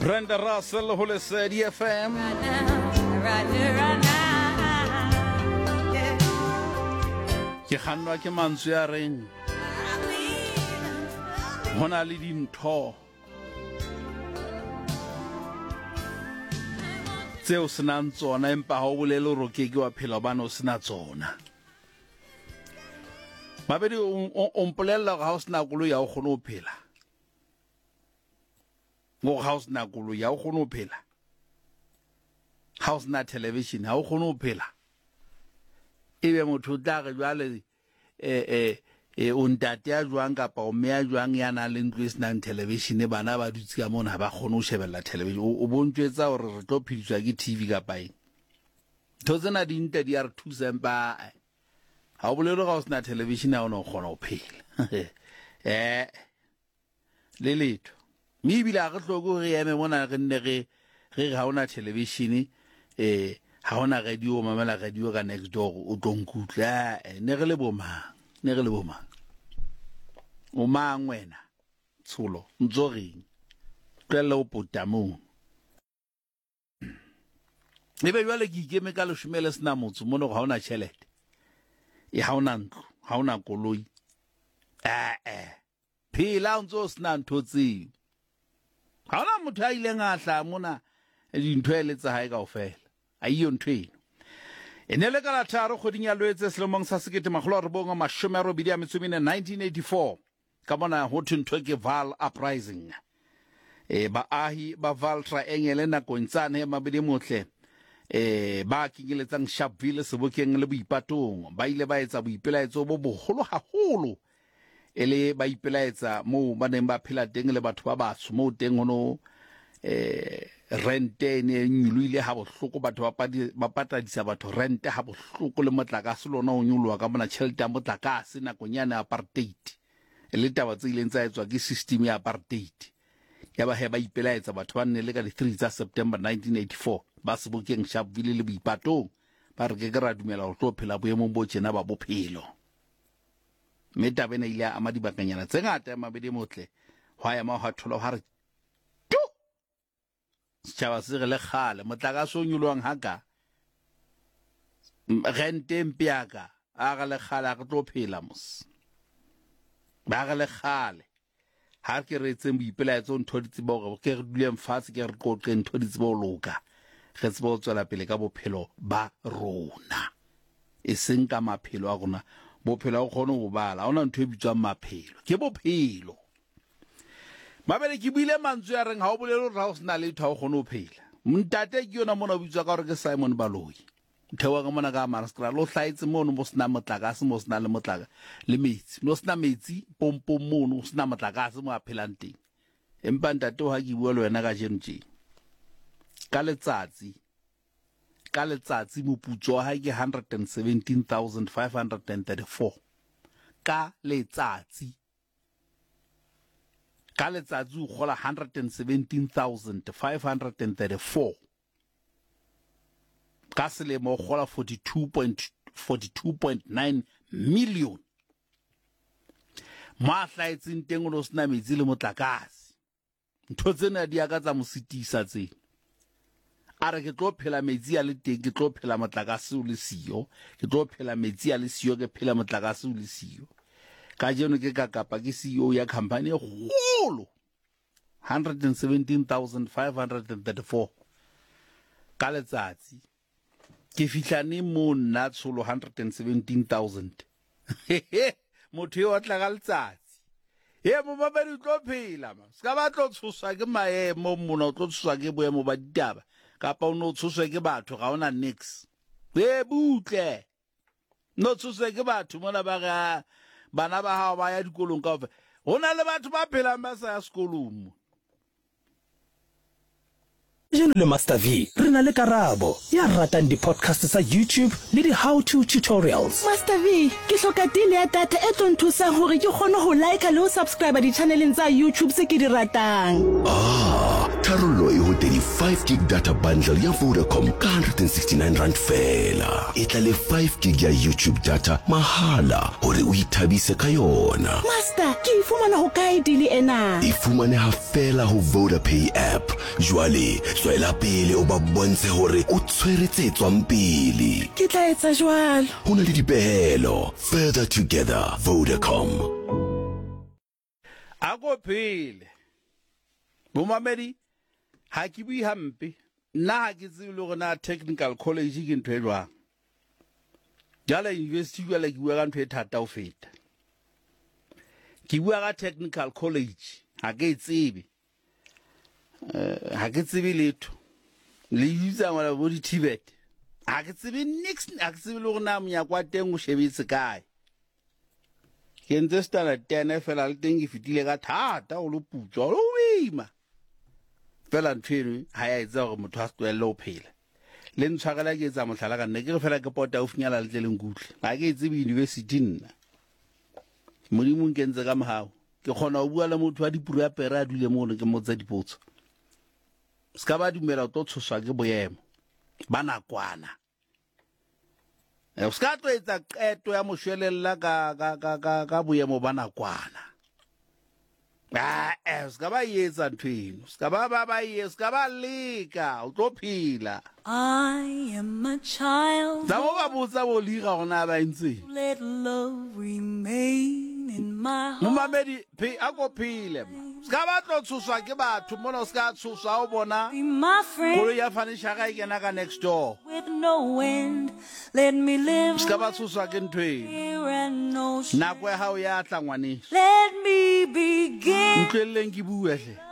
Brenda Russell ho Lesedi FM. Ke khanwa ke mantswe a reng hona le dintho tseo senang tsona empa ha o bolele hore ke wa phela bana o sena tsona. Mabedi o mpolella ga o sena koloi ya o kgone ho phela. Mo house na koloi ya o kgone ho phela. House na television ha o kgone ho phela. Ebe motho tla re jwale o ntate ya jwang kapa o mea jwang ya na le ntlo sena television bana ba dutse ka mona ba kgone ho shebella television o bontsetsa hore re tlo phediswa ke TV kapa eng. Thotsena di nte di a re thusa empa ha o bolele ga o sena television ha o no kgona ho phela. Le letho mi bila ga tloko re eme mona re nne re ga ona television ha ona radio mamela radio ka next door o tonkutla ne re le bomang o mang wena tsholo ntsogeng tlella o potamo ebe jwale ke ikeme ka le shumele sena motho mono ga ona tšhelete ha ona ntlo ha ona koloi phela ntso sena ntho tseo ha ona motho a ileng a hla mona dintho e letsa hae kaofela a iyo ntho eno enele ka la tharo kgoding ya Loetse selemong sa 1984 ka bona ho thwe ke Vaal uprising baahi ba Vaal Triangle nakong tsane mabedi motle ba kingeletsang Sharpeville Sebokeng le Boipatong ba ile ba etsa boipelaetso bo boholo haholo ele ba ipelaetsa mo ba neng ba phela teng le batho ba batsho mo teng hono rente ne nyuluile ha bohloko batho ba patadisa batho rente ha bohloko le motlakase lona o nyulwa ka mona tšhelete ya motlakase nakong ya apartheid le taba tse ileng tsa etswa ke system ya apartheid ya ba he ba ipelaetsa batho ba nne le ka di 3 tsa September 1984 ba Sebokeng Sharpeville le Boipatong ba re ke ra dumela ho tlo phela boemong bo tjena ba bophelo. Meta bena ile a madibakanyana tse ngata ya mabedi motle hwa ya ma ha thola ha re tu tšhaba se re le khale motlakase o nyulwang haka rente mpiaka a ga le khale a go tlo phela mos ba ga le khale ha ke re tseng boipelaetso ntho di tsebo go ke re duleng fatshe ke re qoqe ntho di tsebo loka re tsebo tswela pele ka bophelo ba rona e seng ka maphelo a rona bophelo o kgone go bala ona ntho e bitswang maphelo ke bophelo mabele ke buile mantswe ya reng ha o bolele hore ha o sena le tho kgone ho phela mntate ke yona mona o bitswa ka hore ke Simon Baloyi thewa ka mona ka Marastra lo hlaetse mono mo sena motlakase mo sena le motlaka le metsi no sena metsi pompo mono o sena motlakase mo a phelang teng empa ntate o ha ke bua le wena ka jenje ka letsatsi moputso ha ke 117,534 ka letsatsi o gola 117,534 ka selemo o gola 42.9 million ma hlaetseng teng o sena metsi le motlakase ntho tsena di aka tsa mositisa tsena are ke tlo phela metsi a le teng ke tlo phela motlakase o le siyo ke tlo phela metsi a le siyo ke phela motlakase o le siyo ka jeno ke ka kapa ke CEO ya company e golo 117,534 ka letsatsi ke fihlane mo nna tsholo 117,000 motho yo tla ka letsatsi mo babedi tlo phela ma ska ba tlo tshoswa ke maemo mona o tlo tshoswa ke boemo ba ditaba kapa o no tshoswe ke batho ga ona nix butle no tshoswe ke batho mona ba ga bana ba ha ba ya dikolong ka hona le batho ba phelang ba sa ya sekolong Jeno le Master V re na le karabo ya ratang di podcast sa YouTube le di how to tutorials. Master V ke hloka deal ya data e tlo nthusa hore ke kgone ho like le ho subscribe di channeleng tsa YouTube se ke di ratang. tharollo e ho 35 gig data bundle ya Vodacom ka 169 rand fela. E tla le 5 gig ya YouTube data mahala hore o ithabise ka yona. Master, ke e fumana ho kae deal ena? E fumaneha fela ho VodaPay app. Jwale tswela pele o ba bontshe hore o tshweretse tswang pele. Ke tla etsa jwalo. Ho na le dipehelo. Further together, Vodacom. Ako phele bomamedi ha ke bui hampe nna ha ke tsebe le gona technical college ke ntho e jwang jala university jwale ke bua ka ntho e thata o feta ke bua ka technical college ha ke tsebe letho le yuza ngwana bo di Tibet ha ke tsebe nix ha ke tsebe le gona monyakwa teng o shebetse kae ke ntse standard 10 fela le teng ke fitile ka thata o lo putswa o wima fela ntwenu ha ya etsa gore motho a stwele o phela le ntshwagela ke etsa mohlala ka nne ke fela ke pota o finyala le tleleng kutle ha ke etse university nna modimo ke ntse ka mohao ke khona o bua le motho wa dipurapera a dule mo ke motsa dipotso ska ba dumela o tlo tshoswa ke boemo ba nakwana ska tlo etsa qeto ya moshwelella ka boemo ba nakwana ska ba yetsa nthweno ska ba leka o tlo phila. I am a child. Za mo ba botsa bo liga gona ba ntse Let love remain in my heart. Momamedi phi ako phile ska ba tlo tshoswa ke batho mona ska tshoswa o bona Be my friend kolo ya fanisha ga ikena ka next door with no end. Let me live ska ba tshoswa ke ntwe here and no shame. nako ya hao ya tla ngwane Let me begin ntleleng ke bua hle